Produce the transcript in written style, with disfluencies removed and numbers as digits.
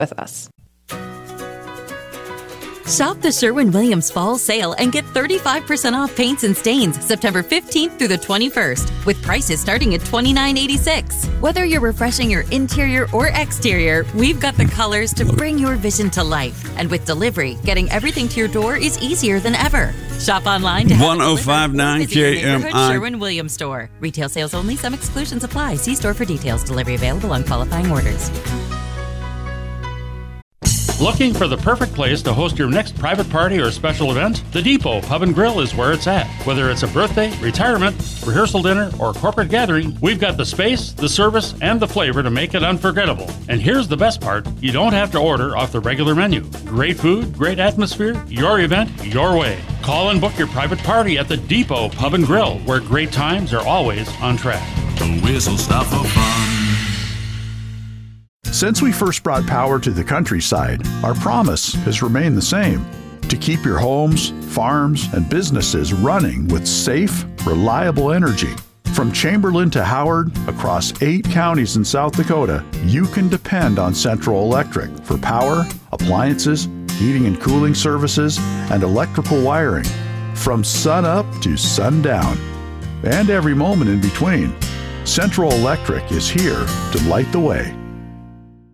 with us. Shop the Sherwin-Williams Fall Sale and get 35% off paints and stains September 15th through the 21st, with prices starting at $29.86. Whether you're refreshing your interior or exterior, we've got the colors to bring your vision to life. And with delivery, getting everything to your door is easier than ever. Shop online to 1059 KMI. Sherwin-Williams store. Retail sales only. Some exclusions apply. See store for details. Delivery available on qualifying orders. Looking for the perfect place to host your next private party or special event? The Depot Pub and Grill is where it's at. Whether it's a birthday, retirement, rehearsal dinner, or corporate gathering, we've got the space, the service, and the flavor to make it unforgettable. And here's the best part, you don't have to order off the regular menu. Great food, great atmosphere, your event, your way. Call and book your private party at the Depot Pub and Grill, where great times are always on track. The Whistle Stop for Fun. Since we first brought power to the countryside, our promise has remained the same: to keep your homes, farms, and businesses running with safe, reliable energy. From Chamberlain to Howard, across 8 counties in South Dakota, you can depend on Central Electric for power, appliances, heating and cooling services, and electrical wiring. From sun up to sundown, and every moment in between, Central Electric is here to light the way.